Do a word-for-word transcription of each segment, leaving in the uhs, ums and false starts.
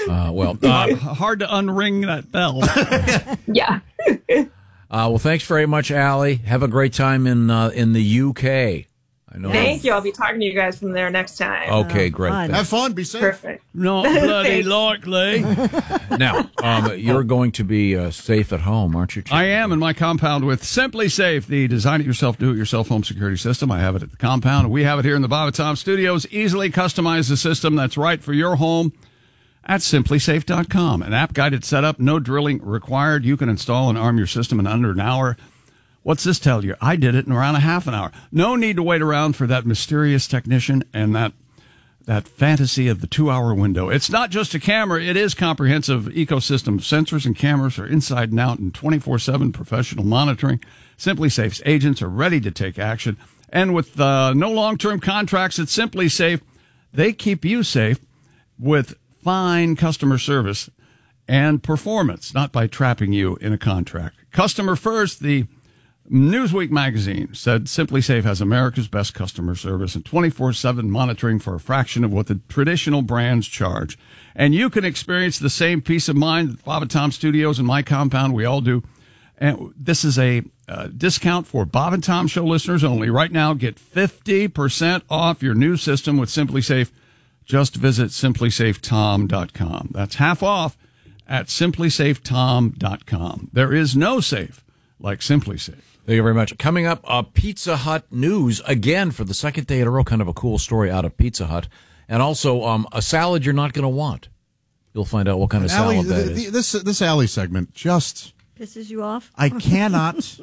Uh, well, uh, hard to unring that bell. Yeah. uh, well, thanks very much, Allie. Have a great time in uh, in the U K. I know. Thank you. I'll be talking to you guys from there next time. Okay, great. Fun. Have fun. Be safe. Perfect. Not bloody likely. Now, um, you're going to be uh, safe at home, aren't you, Chief? I am in my compound with Simply Safe, the design-it-yourself, do-it-yourself home security system. I have it at the compound. We have it here in the Bob and Tom Studios. Easily customize the system that's right for your home at simply safe dot com. An app-guided setup, no drilling required. You can install and arm your system in under an hour. What's this tell you? I did it in around a half an hour. No need to wait around for that mysterious technician and that that fantasy of the two-hour window. It's not just a camera. It is comprehensive ecosystem. Sensors and cameras are inside and out and twenty-four seven professional monitoring. Simply Safe's agents are ready to take action. And with uh, no long-term contracts at Simply Safe, they keep you safe with fine customer service and performance, not by trapping you in a contract. Customer first, the Newsweek magazine said Simply Safe has America's best customer service and twenty-four seven monitoring for a fraction of what the traditional brands charge. And you can experience the same peace of mind at Bob and Tom Studios in my compound. We all do. And this is a uh, discount for Bob and Tom Show listeners only. Right now, get fifty percent off your new system with Simply Safe. Just visit simply safe tom dot com. That's half off at simply safe tom dot com. There is no safe like Simply Safe. Thank you very much. Coming up, uh, Pizza Hut news again for the second day in a row. Kind of a cool story out of Pizza Hut, and also um, a salad you're not going to want. You'll find out what kind of Allie, salad that the, is. the, this this Allie segment just Pisses you off? I cannot.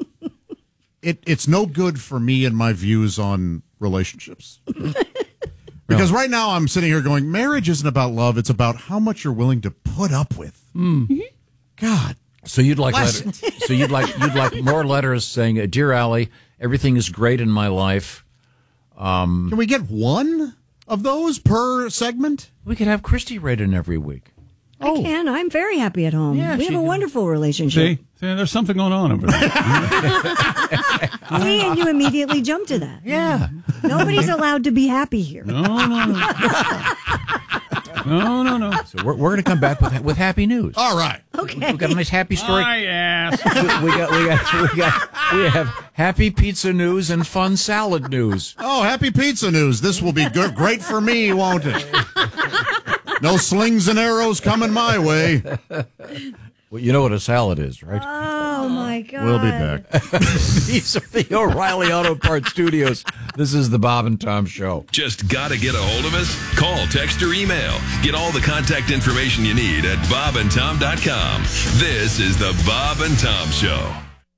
it it's no good for me and my views on relationships. Because no. Right now I'm sitting here going, marriage isn't about love; it's about how much you're willing to put up with. Mm. God. So you'd like letter, so you'd like you'd like more letters saying, "Dear Allie, everything is great in my life." Um, Can we get one of those per segment? We could have Christy read in every week. I oh. can. I'm very happy at home. Yeah, we have a wonderful relationship. See? See, there's something going on over there. See, and you immediately jump to that. Yeah. Nobody's allowed to be happy here. No, no, no. No, no, no. So we're we're going to come back with with happy news. All right. Okay. We've got a nice happy story. My ass. we, we got we got we got we have happy pizza news and fun salad news. Oh, happy pizza news! This will be good, great for me, won't it? No slings and arrows coming my way. Well, you know what a salad is, right? Oh, my God. We'll be back. These are the O'Reilly Auto Parts Studios. This is the Bob and Tom Show. Just got to get a hold of us? Call, text, or email. Get all the contact information you need at bob and tom dot com. This is the Bob and Tom Show.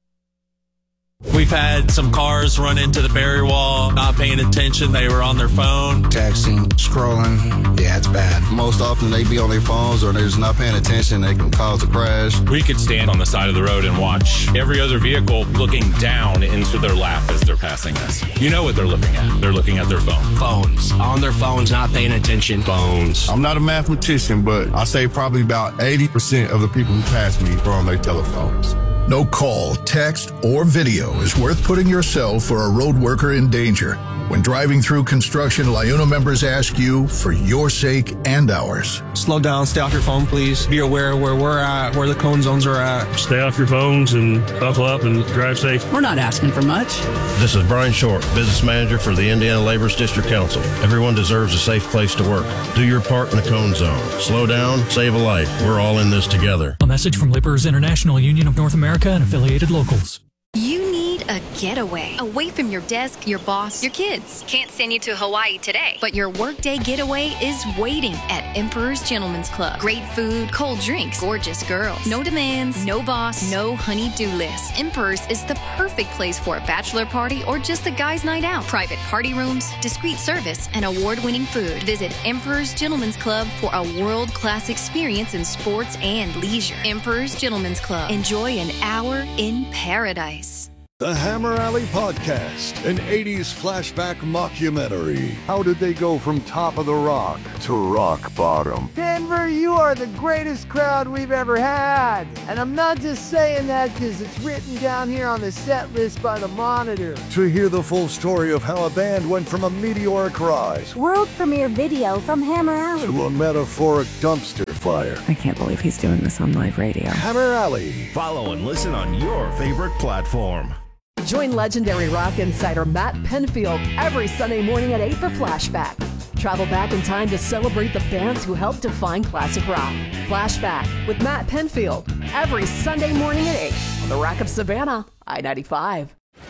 We've had some cars run into the barrier wall, not paying attention. They were on their phone. Texting, scrolling. Yeah, it's bad. Most often they be on their phones or they're just not paying attention. They can cause a crash. We could stand on the side of the road and watch every other vehicle looking down into their lap as they're passing us. You know what they're looking at. They're looking at their phone. Phones. On their phones, not paying attention. Phones. I'm not a mathematician, but I say probably about eighty percent of the people who pass me are on their telephones. No call, text, or video is worth putting yourself or a road worker in danger. When driving through construction, LIUNA members ask you for your sake and ours. Slow down, stay off your phone, please. Be aware where we're at, where the cone zones are at. Stay off your phones and buckle up and drive safe. We're not asking for much. This is Brian Short, business manager for the Indiana Laborers District Council. Everyone deserves a safe place to work. Do your part in the cone zone. Slow down, save a life. We're all in this together. A message from Laborers International Union of North America and affiliated locals. You need a getaway. Away from your desk, your boss, your kids. Can't send you to Hawaii today, but your workday getaway is waiting at Emperor's Gentleman's Club. Great food, cold drinks, gorgeous girls. No demands, no boss, no honey-do list. Emperor's is the perfect place for a bachelor party or just a guy's night out. Private party rooms, discreet service, and award-winning food. Visit Emperor's Gentleman's Club for a world-class experience in sports and leisure. Emperor's Gentleman's Club. Enjoy an hour in paradise. The Hammer Alley Podcast, an eighties flashback mockumentary. How did they go from top of the rock to rock bottom? Denver, you are the greatest crowd we've ever had. And I'm not just saying that because it's written down here on the set list by the Monitor. To hear the full story of how a band went from a meteoric rise, world premiere video from Hammer Alley, to a metaphoric dumpster wildfire. I can't believe he's doing this on live radio. Hammer Alley. Follow and listen on your favorite platform. Join legendary rock insider Matt Penfield every Sunday morning at eight for Flashback. Travel back in time to celebrate the bands who helped define classic rock. Flashback with Matt Penfield every Sunday morning at eight on the Rock of Savannah, I ninety-five.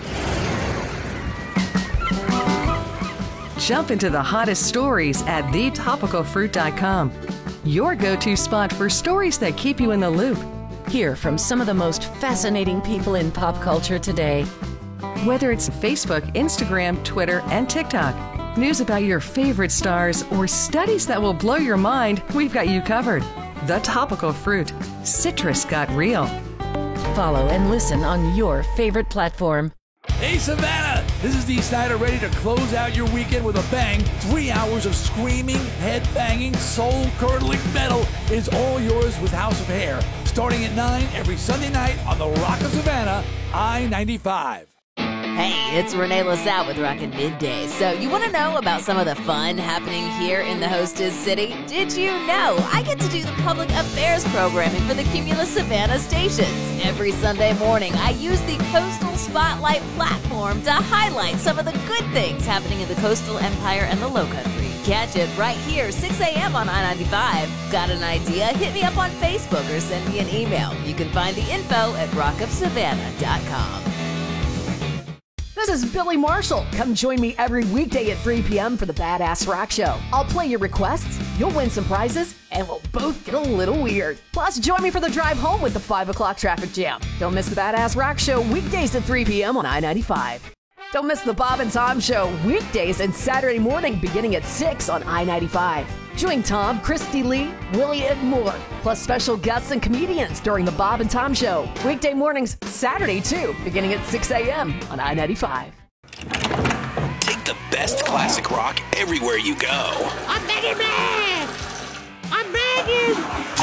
Jump into the hottest stories at the topical fruit dot com. Your go-to spot for stories that keep you in the loop. Hear from some of the most fascinating people in pop culture today. Whether it's Facebook, Instagram, Twitter, and TikTok, news about your favorite stars, or studies that will blow your mind, we've got you covered. The Topical Fruit. Citrus got real. Follow and listen on your favorite platform. Hey Savannah, this is Dee Snider ready to close out your weekend with a bang. Three hours of screaming, head-banging, soul-curdling metal is all yours with House of Hair. Starting at nine every Sunday night on the Rock of Savannah, I ninety-five. Hey, it's Renee LaSalle with Rockin' Midday. So you want to know about some of the fun happening here in the Hostess City? Did you know I get to do the public affairs programming for the Cumulus Savannah stations? Every Sunday morning, I use the Coastal Spotlight platform to highlight some of the good things happening in the Coastal Empire and the Lowcountry. Catch it right here, six a.m. on I ninety-five. Got an idea? Hit me up on Facebook or send me an email. You can find the info at rock of savannah dot com. This is Billy Marshall. Come join me every weekday at three p.m. for the Badass Rock Show. I'll play your requests, you'll win some prizes, and we'll both get a little weird. Plus, join me for the drive home with the five o'clock traffic jam. Don't miss the Badass Rock Show weekdays at three p.m. on I ninety-five. Don't miss the Bob and Tom Show weekdays and Saturday morning beginning at six on I ninety-five. Join Tom, Christy Lee, Willie, and more, plus special guests and comedians during the Bob and Tom Show. Weekday mornings, Saturday too, beginning at six a.m. on I ninety-five. Take the best classic rock everywhere you go. I'm begging, man! I'm begging!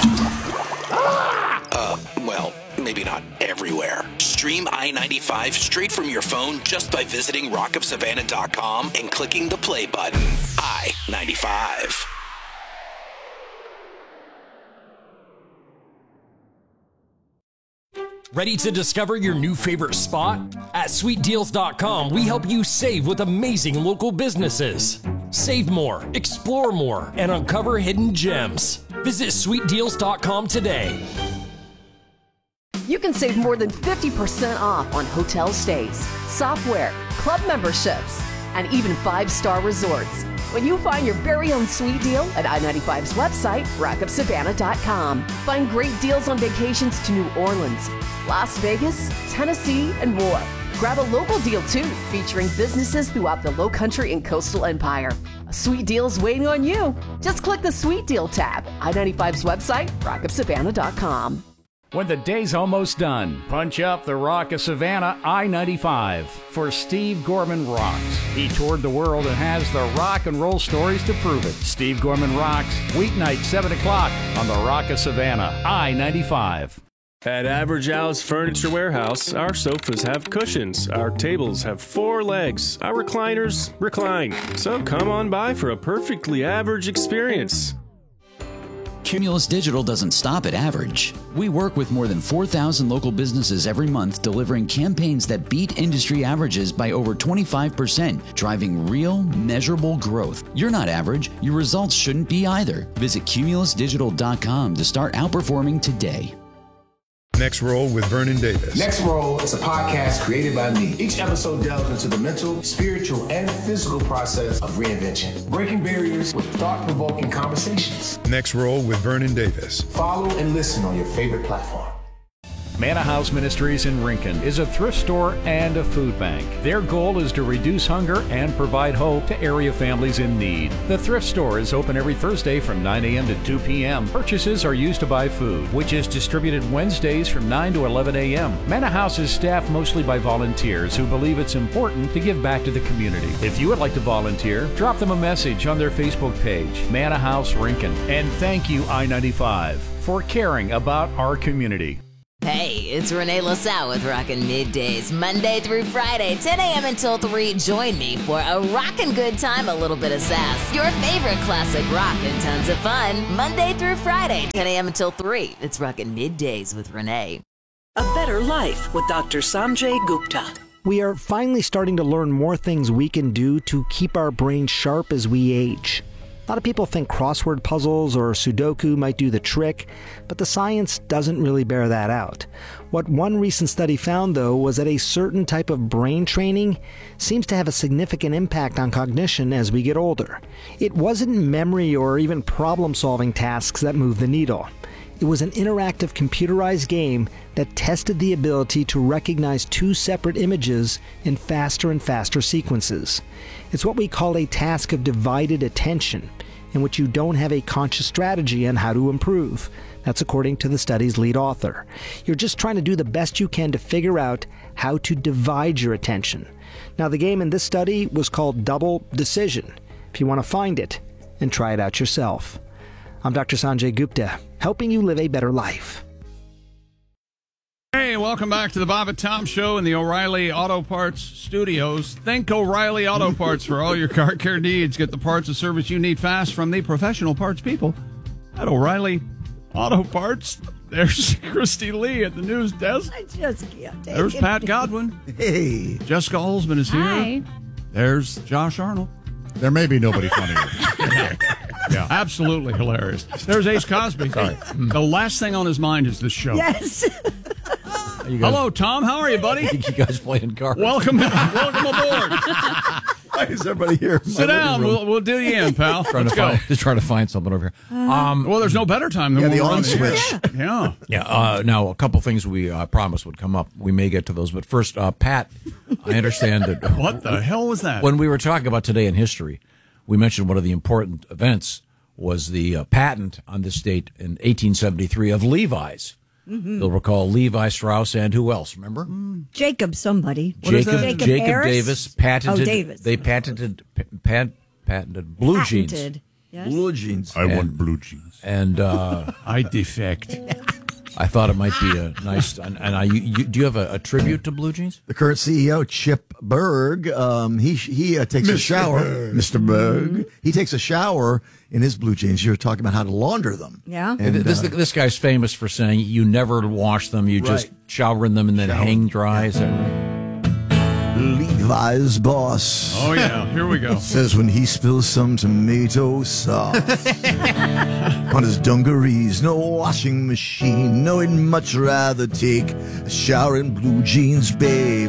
Uh, well, maybe not everywhere. Stream I ninety-five straight from your phone just by visiting rock of savannah dot com and clicking the play button. I ninety-five. Ready to discover your new favorite spot? At sweet deals dot com, we help you save with amazing local businesses. Save more, explore more, and uncover hidden gems. Visit sweet deals dot com today. You can save more than fifty percent off on hotel stays, software, club memberships, and even five-star resorts when you find your very own sweet deal at I ninety-five's website, rock of savannah dot com. Find great deals on vacations to New Orleans, Las Vegas, Tennessee, and more. Grab a local deal too, featuring businesses throughout the Lowcountry and Coastal Empire. A sweet deal is waiting on you. Just click the Sweet Deal tab. I ninety-five's website, rock of savannah dot com. When the day's almost done, punch up the Rock of Savannah I ninety-five for Steve Gorman Rocks. He toured the world and has the rock and roll stories to prove it. Steve Gorman Rocks, weeknight seven o'clock on the Rock of Savannah I ninety-five. At Average Al's Furniture Warehouse, our sofas have cushions, our tables have four legs, our recliners recline. So come on by for a perfectly average experience. Cumulus Digital doesn't stop at average. We work with more than four thousand local businesses every month, delivering campaigns that beat industry averages by over twenty-five percent, driving real, measurable growth. You're not average. Your results shouldn't be either. Visit cumulus digital dot com to start outperforming today. Next Roll with Vernon Davis. Next Roll is a podcast created by me. Each episode delves into the mental, spiritual, and physical process of reinvention, breaking barriers with thought-provoking conversations. Next Roll with Vernon Davis. Follow and listen on your favorite platform. Manna House Ministries in Rincon is a thrift store and a food bank. Their goal is to reduce hunger and provide hope to area families in need. The thrift store is open every Thursday from nine a.m. to two p.m. Purchases are used to buy food, which is distributed Wednesdays from nine to eleven a.m. Manna House is staffed mostly by volunteers who believe it's important to give back to the community. If you would like to volunteer, drop them a message on their Facebook page, Manna House Rincon. And thank you, I ninety-five, for caring about our community. Hey, it's Renee LaSalle with Rockin' Middays, Monday through Friday, ten a.m. until three. Join me for a rockin' good time, a little bit of sass, your favorite classic rock, and tons of fun. Monday through Friday, ten a.m. until three. It's Rockin' Middays with Renee. A better life with Doctor Sanjay Gupta. We are finally starting to learn more things we can do to keep our brains sharp as we age. A lot of people think crossword puzzles or Sudoku might do the trick, but the science doesn't really bear that out. What one recent study found, though, was that a certain type of brain training seems to have a significant impact on cognition as we get older. It wasn't memory or even problem-solving tasks that moved the needle. It was an interactive computerized game that tested the ability to recognize two separate images in faster and faster sequences. It's what we call a task of divided attention, in which you don't have a conscious strategy on how to improve. That's according to the study's lead author. You're just trying to do the best you can to figure out how to divide your attention. Now, the game in this study was called Double Decision. If you want to find it and try it out yourself. I'm Doctor Sanjay Gupta, helping you live a better life. Hey, welcome back to the Bob and Tom Show in the O'Reilly Auto Parts Studios. Think O'Reilly Auto Parts for all your car care needs. Get the parts and service you need fast from the professional parts people at O'Reilly Auto Parts. There's Christy Lee at the news desk. I just can't take There's it. Pat Godwin. Hey. Jessica Holzman is here. Hi. There's Josh Arnold. There may be nobody funnier. Yeah, absolutely hilarious. There's Ace Cosby. Sorry. The last thing on his mind is this show. Yes. You guys, Hello, Tom. How are you, buddy? you guys playing cards? Welcome, welcome aboard. Why is everybody here? Sit down. We'll, we'll do you in, pal. Trying Let's to go. find, just trying to find something over here. Um, well, there's no better time than yeah, when the we're on on switch. Yeah. yeah. Yeah. Uh, now, a couple things we uh, promised would come up. We may get to those, but first, uh, Pat, I understand that. What the hell was that? When we were talking about today in history, we mentioned one of the important events was the uh, patent on this date in eighteen seventy-three of Levi's. Mm-hmm. You'll recall Levi Strauss and who else? Remember? Jacob somebody. What Jacob, Jacob, Jacob Harris? Davis patented. Oh, Davis. They patented pat, patented blue Patented. jeans. Yes. Blue jeans. I and, want blue jeans. And uh, I defect. I thought it might be a nice. And, and I, you, you, do you have a, a tribute to blue jeans? The current C E O, Chip Berg, um, he he uh, takes Mister a shower. Berg. Mister Berg. He takes a shower in his blue jeans. You're talking about how to launder them. Yeah. And, this uh, this guy's famous for saying you never wash them. You just Right. shower in them and then Shower. hang dry. Is that right? Levi's boss. Oh, yeah. Here we go. Says when he spills some tomato sauce on his dungarees, no washing machine. No, he'd much rather take a shower in blue jeans, babe.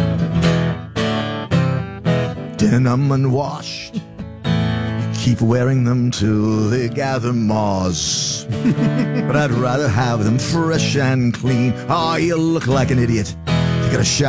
Denim unwashed. You keep wearing them till they gather moss. But I'd rather have them fresh and clean. Ah, oh, you look like an idiot. You got a shower.